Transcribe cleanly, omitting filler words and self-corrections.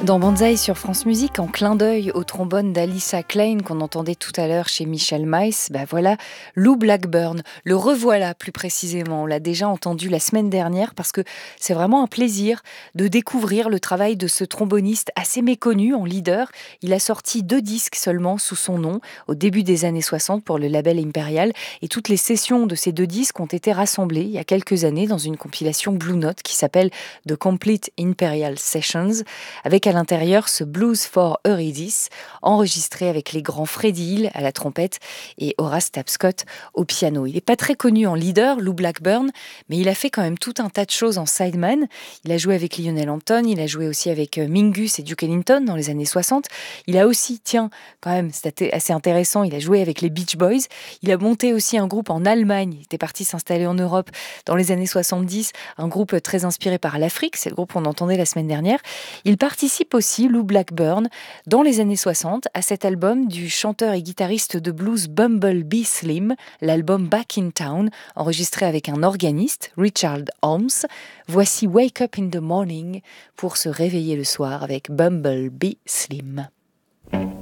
Dans Banzai sur France Musique, en clin d'œil au trombone d'Alissa Klein qu'on entendait tout à l'heure chez Michel Maïs, voilà Lou Blackburn. Le revoilà plus précisément. On l'a déjà entendu la semaine dernière parce que c'est vraiment un plaisir de découvrir le travail de ce tromboniste assez méconnu en leader. Il a sorti 2 disques seulement sous son nom au début des années 60 pour le label Imperial et toutes les sessions de ces 2 disques ont été rassemblées il y a quelques années dans une compilation Blue Note qui s'appelle The Complete Imperial Sessions avec à l'intérieur ce Blues for Eurydice, enregistré avec les grands Freddie Hill à la trompette et Horace Tapscott au piano. Il n'est pas très connu en leader, Lou Blackburn, mais il a fait quand même tout un tas de choses en sideman. Il a joué avec Lionel Hampton, il a joué aussi avec Mingus et Duke Ellington dans les années 60. Il a aussi, quand même, c'était assez intéressant, il a joué avec les Beach Boys. Il a monté aussi un groupe en Allemagne, il était parti s'installer en Europe dans les années 70, un groupe très inspiré par l'Afrique, c'est le groupe qu'on entendait la semaine dernière. Il participe aussi, Lou Blackburn, dans les années 60, à cet album du chanteur et guitariste de blues Bumblebee Slim, l'album Back in Town, enregistré avec un organiste, Richard Holmes. Voici Wake Up in the Morning pour se réveiller le soir avec Bumblebee Slim.